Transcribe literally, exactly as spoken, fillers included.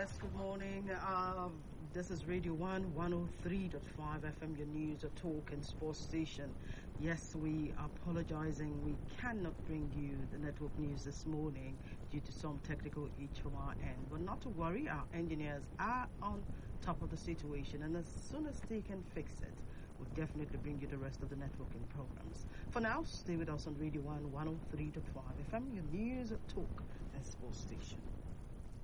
Yes, good morning. Uh, this is Radio one, one oh three point five F M, your news, your talk and sports station. Yes, we are apologizing. We cannot bring you the network news this morning due to some technical issue from our end. But not to worry, our engineers are on top of the situation, and as soon as they can fix it, we'll definitely bring you the rest of the networking programs. For now, stay with us on Radio one, one oh three point five F M, your news, talk and sports station.